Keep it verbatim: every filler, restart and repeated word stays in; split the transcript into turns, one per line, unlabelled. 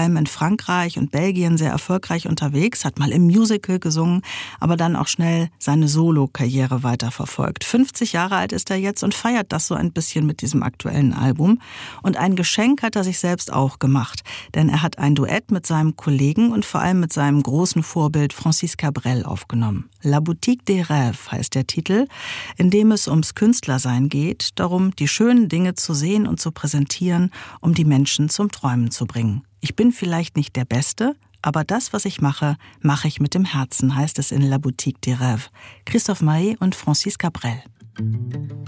allem in Frankreich und Belgien sehr erfolgreich unterwegs, hat mal im Musical gesungen, aber dann auch schnell seine Solo-Karriere weiterverfolgt. fünfzig Jahre alt ist er jetzt und feiert das so ein bisschen mit diesem aktuellen Album. Und ein Geschenk hat er sich selbst auch gemacht, denn er hat ein Duett mit seinem Kollegen und vor allem mit seinem großen Vorbild Francis Cabrel aufgenommen. La Boutique des Rêves heißt der Titel, in dem es ums Künstlersein geht, darum, die schönen Dinge zu sehen und zu präsentieren, um die Menschen zum Träumen zu bringen. Ich bin vielleicht nicht der Beste, aber das, was ich mache, mache ich mit dem Herzen, heißt es in La Boutique des Rêves. Christophe Maé und Francis Cabrel.